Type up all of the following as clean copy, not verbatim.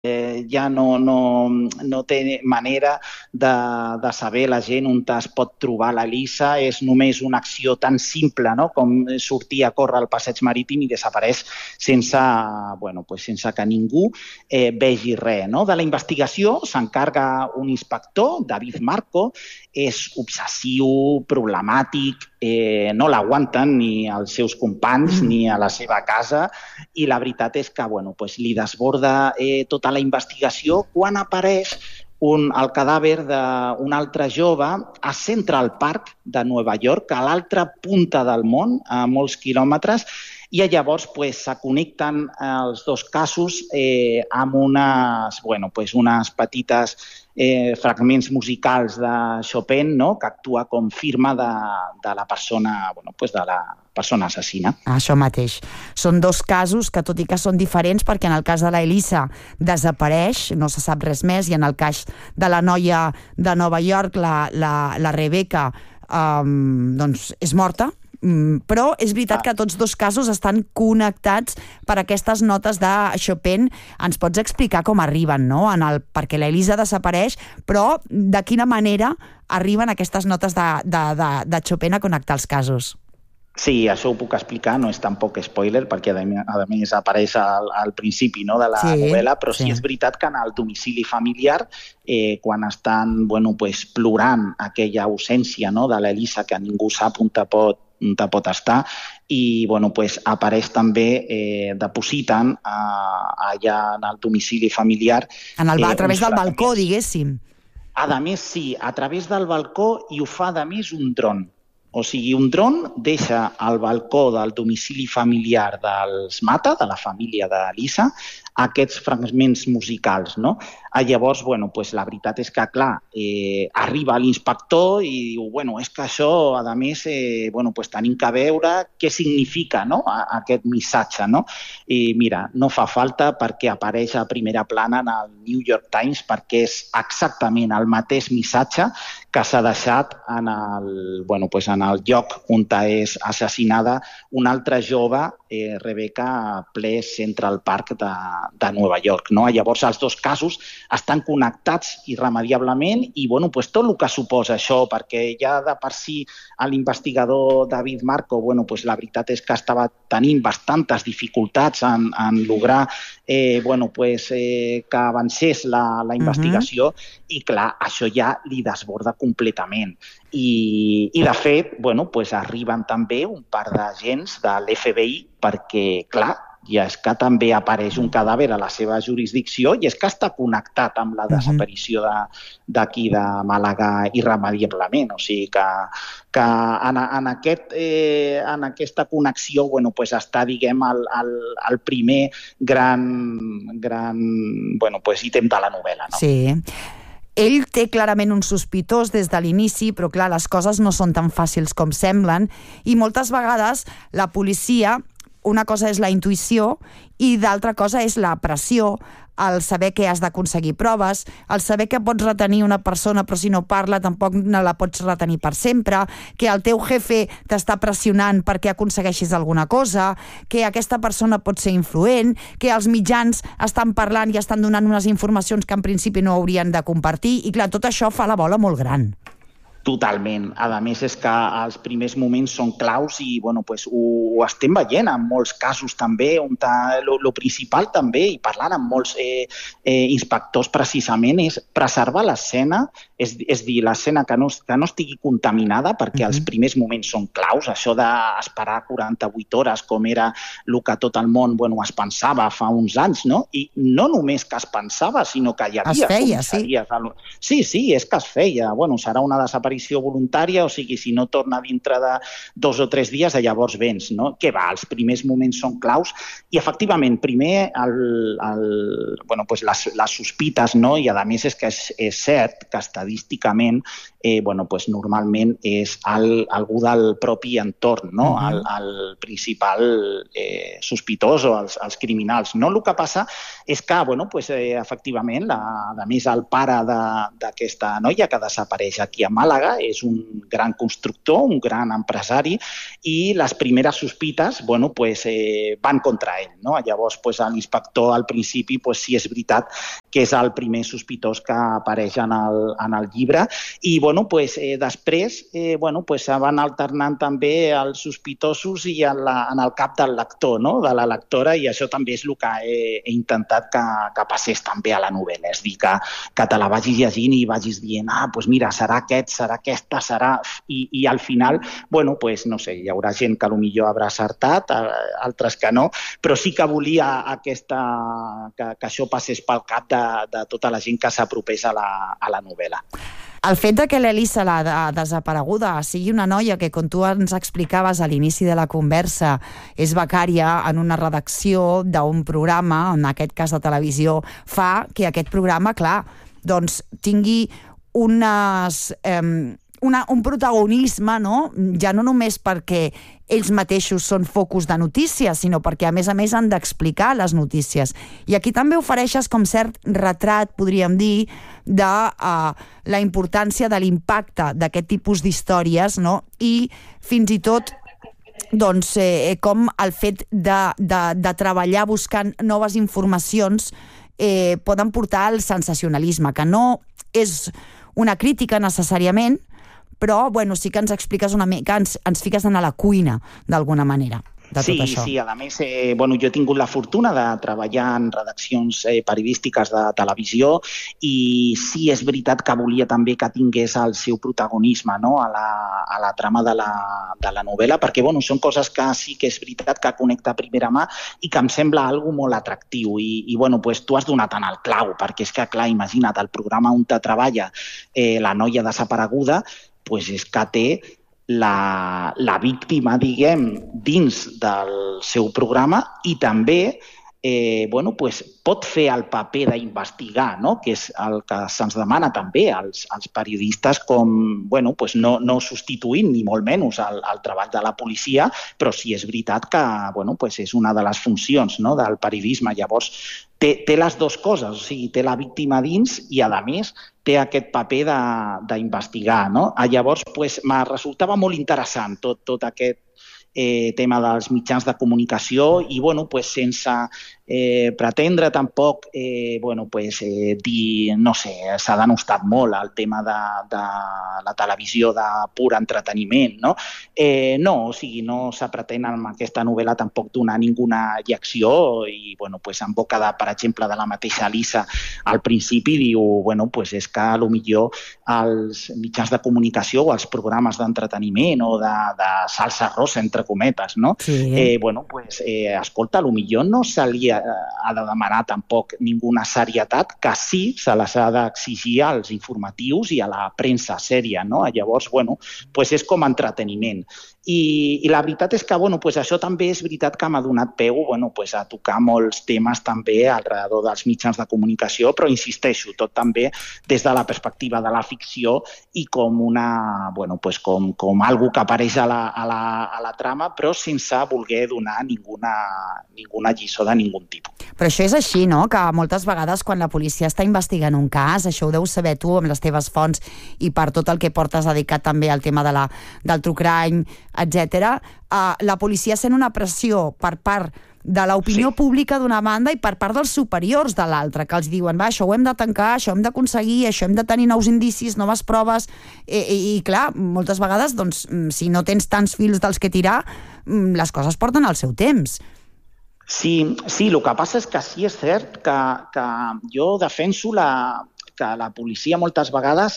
ja no té manera de saber la gent on es pot trobar l'Elisa. És només una acció tan simple, no?, com sortir a córrer al passeig marítim i desapareix sense que ningú vegi res, no? De la investigació s'encarga un inspector, David Marco. És obsessiu, problemàtic, no l'aguanten ni els seus companys ni a la seva casa, i la veritat és que li desborda tota la investigació quan apareix el cadàver d'un altre jove a Central Park de Nova York, a l'altra punta del món, a molts quilòmetres, i llavors se connecten els dos casos amb unes petites fragments musicals de Chopin, no?, que actua com firma de la persona, de la persona assassina. Això mateix. Són dos casos que, tot i que són diferents, perquè en el cas de l'Elisa desapareix, no se sap res més, i en el cas de la noia de Nova York, la Rebecca, és morta. Però és veritat que tots dos casos estan connectats per aquestes notes de Chopin. Ens pots explicar com arriben, no?, perquè l'Elisa desapareix, però de quina manera arriben aquestes notes de Chopin a connectar els casos? Sí, això ho puc explicar, no és tampoc spoiler, perquè a més apareix al principi, no?, de la novel·la, però sí és veritat que en el domicili familiar, quan estan plorant aquella ausència, no?, de l'Elisa, que ningú sap on pot estar, i apareix també, depositen allà en el domicili familiar. A través del balcó, diguéssim. A més, sí, a través del balcó, i ho fa, a més, un dron. O sigui, un dron deixa al balcó del domicili familiar dels Mata, de la família d'Elisa, aquests fragments musicals, no? Llavors, la veritat és que, clar, arriba l'inspector i diu, és que això, a més, tenim que veure què significa, no?, aquest missatge, no? I mira, no fa falta, perquè apareix a primera plana en el New York Times, perquè és exactament el mateix missatge que s'ha deixat en el lloc on és assassinada una altra jove, Rebecca, a ple Central Park de Nova York, no? Llavors, els dos casos estan connectats irremediablement, i tot el que suposa això, perquè ja de per si l'investigador David Marco, la veritat és que estava tenint bastantes dificultats en lograr que avancés la investigació, i clar, això ja li desborda completament. I de fet, arriben també un par d'agents de l'FBI, perquè, clar, ja és que també apareix un cadàver a la seva jurisdicció, i és que està connectat amb la desaparició d'aquí de Màlaga irremediablement. O sigui que en aquesta connexió està, diguem, el primer gran ítem de la novel·la. Sí. Ell té clarament un sospitós des de l'inici, però clar, les coses no són tan fàcils com semblen, i moltes vegades la policia, una cosa és la intuïció i d'altra cosa és la pressió, el saber que has d'aconseguir proves, el saber que pots retenir una persona però si no parla tampoc no la pots retenir per sempre, que el teu jefe t'està pressionant perquè aconsegueixis alguna cosa, que aquesta persona pot ser influent, que els mitjans estan parlant i estan donant unes informacions que en principi no haurien de compartir, i clar, tot això fa la bola molt gran. Totalment. A més, és que els primers moments són claus i ho estem veient en molts casos també, on el principal també, i parlant amb molts inspectors precisament, és preservar l'escena, és dir, l'escena que no estigui contaminada, perquè els primers moments són claus, això d'esperar 48 hores, com era el que tot el món es pensava fa uns anys, no? I no només que es pensava, sinó que hi havia... Es feia, sí. Sí, és que es feia. Serà una desaparició voluntària, o sigui, si no torna dintre de 2 o 3 dies, llavors vens, no? Què va? Els primers moments són claus, i efectivament, primer les sospites, no? I a més és que és cert que estadísticament normalment és algú del propi entorn, no? El principal sospitós o els criminals, no? El que passa és que, efectivament, a més, el pare d'aquesta noia que desapareix aquí a Màlaga, Málaga, és un gran constructor, un gran empresari, i les primeres sospites van contra ell. No? Llavors, l'inspector al principi sí és veritat que és el primer sospitós que apareix en el llibre, i després van alternant també els sospitosos i en el cap del lector, no? De la lectora, i això també és el que he intentat que passés també a la novel·la, és dir, que te la vagis llegint i vagis dient, mira, serà aquest, serà aquesta, serà... I al final, no sé, hi haurà gent que potser haurà acertat, altres que no, però sí que volia que això passés pel cap de tota la gent que s'apropés a la novel·la. El fet que l'Elisa, la desapareguda, sigui una noia que, com tu ens explicaves a l'inici de la conversa, és becària en una redacció d'un programa, en aquest cas de televisió, fa que aquest programa, clar, doncs tingui un protagonisme, no? Ja no només perquè ells mateixos són focus de notícies, sinó perquè, a més, han d'explicar les notícies. I aquí també ofereixes com cert retrat, podríem dir, de la importància de l'impacte d'aquest tipus d'històries, no? I fins i tot com el fet de treballar buscant noves informacions poden portar al sensacionalisme, que no és una crítica necessàriament, però sí que ens expliques una mica, ens fiques a la cuina, d'alguna manera, de tot això. Sí, a més, jo he tingut la fortuna de treballar en redaccions periodístiques de televisió, i sí és veritat que volia també que tingués el seu protagonisme, no? a la trama de la novel·la, perquè són coses que sí que és veritat que connecta a primera mà i que em sembla algo molt atractiu, i tu has donat en el clau, perquè és que, clar, imagina't, el programa on treballa la noia desapareguda, és que té la víctima, diguem, dins del seu programa, i també pot fer el paper d'investigar, no? Que és el que se'ns demana també als periodistes, com no substituint ni molt menys el treball de la policia, però sí és veritat que és una de les funcions, no? Del periodisme. Llavors, té les dues coses, o sigui, té la víctima dins i, a més, té aquest paper d'investigar, no? Llavors, me resultava molt interessant tot aquest tema dels mitjans de comunicació, i sense pretendre tampoc dir, no sé, s'ha denostat molt el tema de la televisió de pur entreteniment, no? No, o sigui, no se pretén amb aquesta novel·la tampoc donar ninguna llecció, i en boca, per exemple, de la mateixa Elisa, al principi diu, és que potser els mitjans de comunicació o els programes d'entreteniment o de salsa rosa, entre cometes, no? Sí. Escolta, potser no se li ha de demanar tampoc ninguna serietat, que sí se les ha d'exigir als informatius i a la premsa sèria, no? Llavors, és com entreteniment. I la veritat és que això també és veritat que m'ha donat peu a tocar molts temes també alrededor dels mitjans de comunicació, però insisteixo, tot també des de la perspectiva de la ficció i com com algo que apareix a la trama, però sense voler donar ninguna lliçó de ningun tipus. Però això és així, no? Que moltes vegades quan la policia està investigant un cas, això ho deus saber tu amb les teves fonts i per tot el que portes dedicat també al tema del true crime, etc. La policia sent una pressió per part de l'opinió pública d'una banda i per part dels superiors de l'altra, que els diuen, això ho hem de tancar, això hem d'aconseguir, això hem de tenir nous indicis, noves proves, i clar, moltes vegades, doncs, si no tens tants fils dels que tirar, les coses porten el seu temps. Sí, el que passa és que sí és cert que jo defenso que la policia moltes vegades,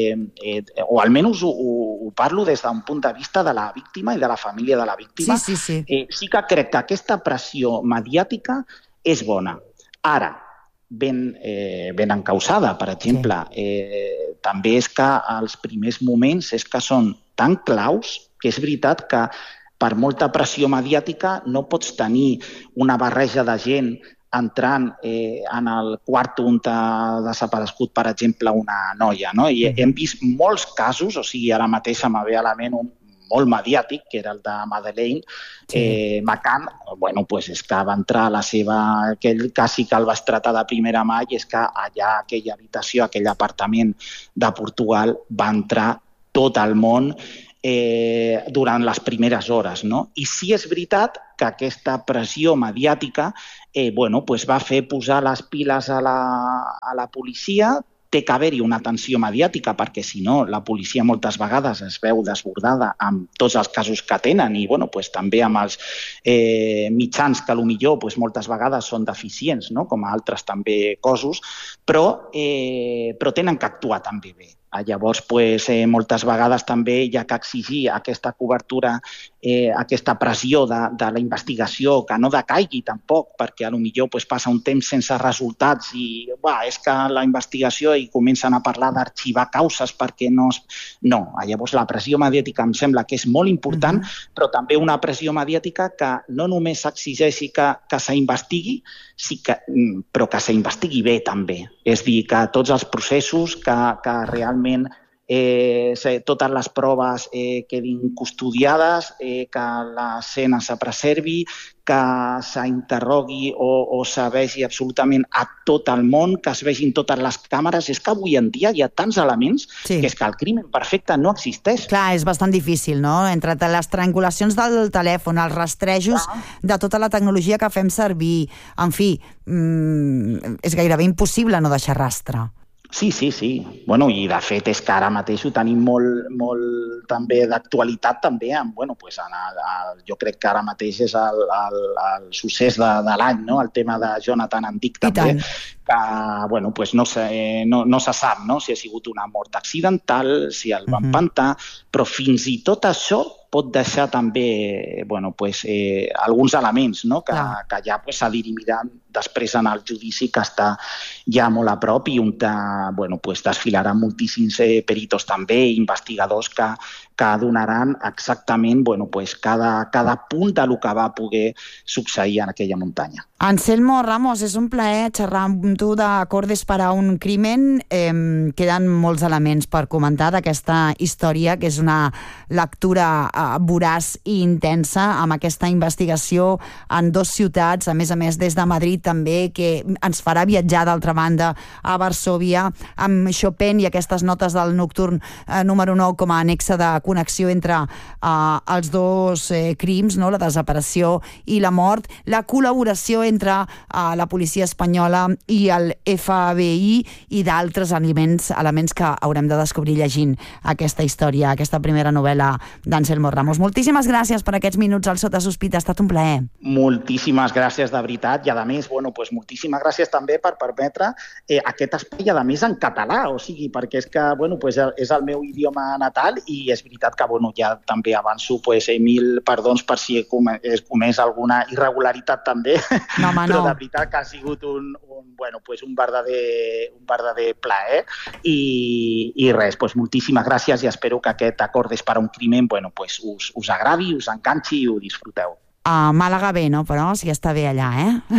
o almenys ho parlo des d'un punt de vista de la víctima i de la família de la víctima, sí que crec que aquesta pressió mediàtica és bona. Ara, ben encausada, per exemple, també és que els primers moments és que són tan claus que és veritat que per molta pressió mediàtica no pots tenir una barreja de gent entrant en el quart on ha desaparegut, per exemple, una noia, no? I hem vist molts casos, o sigui, ara mateix me ve a la ment un molt mediàtic, que era el de Madeleine McCann. És que va entrar a la seva... Aquell quasi que el vas tratar de primera mà, i és que allà, aquella habitació, aquell apartament de Portugal, va entrar tot el món durant les primeres hores, no? I sí és veritat que aquesta pressió mediàtica va fer posar les piles a la policia. Té que haver-hi una atenció mediàtica perquè, si no, la policia moltes vegades es veu desbordada amb tots els casos que tenen i també amb els mitjans que potser moltes vegades són deficients, no? Com a altres també cossos, però tenen que actuar també bé. Llavors, moltes vegades també hi ha que exigir aquesta cobertura, aquesta pressió de la investigació, que no decaigui tampoc, perquè potser passa un temps sense resultats i és que la investigació i comencen a parlar d'arxivar causes perquè no... No, llavors la pressió mediàtica em sembla que és molt important, però també una pressió mediàtica que no només exigeixi que s'investigui, però que s'investigui bé també. És dir, que tots els processos, que realment totes les proves quedin custodiades, que l'escena se preservi, que s'interrogui o se vegi absolutament a tot el món, que es vegin totes les càmeres. És que avui en dia hi ha tants elements que és que el crimen perfecte no existeix. Clar, és bastant difícil, no? Entre les triangulacions del telèfon, els rastrejos de tota la tecnologia que fem servir, en fi, és gairebé impossible no deixar rastre. Sí. I de fet és que ara mateix ho tenim molt també d'actualitat també. Jo crec que ara mateix és el succés de l'any, no? El tema de Jonathan en Dick també, que no se sap, no? Si ha sigut una mort accidental, si el van empantar, però fins i tot això pot deixar també alguns elements, no? Que ja s'adiriran després en el judici, que està ja molt a prop i on desfilaran moltíssims peritos també, investigadors que donaran exactament cada punt del que va poder succeir en aquella muntanya. Anselmo Ramos, és un plaer xerrar amb tu d'Acordes para un crimen. Queden molts elements per comentar d'aquesta història, que és una lectura voraç i intensa, amb aquesta investigació en 2 ciutats, a més des de Madrid també, que ens farà viatjar d'altra banda a Varsòvia, amb Chopin i aquestes notes del Nocturn número 9 com a anexa de connexió entre els 2 crims, no? La desaparició i la mort, la col·laboració entre la policia espanyola i el FBI i d'altres elements que haurem de descobrir llegint aquesta història, aquesta primera novel·la d'Anselmo Ramos. Moltíssimes gràcies per aquests minuts al Sota Sospita, ha estat un plaer. Moltíssimes gràcies, de veritat, i a més, moltíssimes gràcies també per permetre aquest espai, a més en català, o sigui, perquè és que, és el meu idioma natal i és veritat que, ja també avanço, mil perdons per si he comès alguna irregularitat també, però de veritat que ha sigut un verdader plaer i res, moltíssimes gràcies i espero que aquest Acordes para un crimen us agradi, us enganxi i ho disfruteu. A Màlaga bé, no? Però sí que està bé allà,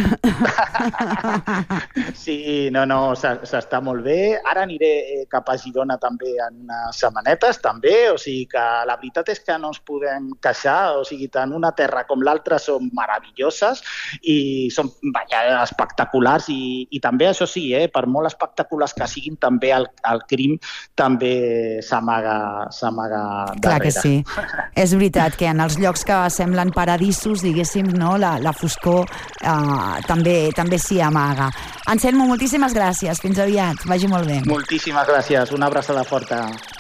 Sí, s'està molt bé. Ara aniré cap a Girona també en unes setmanetes, també, o sigui que la veritat és que no ens podem queixar, o sigui, tant una terra com l'altra són meravelloses i són espectaculars i també, això sí, per molt espectaculars que siguin, també el crim també s'amaga darrere. Clar que sí. És veritat que en els llocs que semblen paradisos, diguéssim, no? La foscor també s'hi amaga. Anselmo, moltíssimes gràcies. Fins aviat. Vagi molt bé. Moltíssimes gràcies. Una abraçada forta.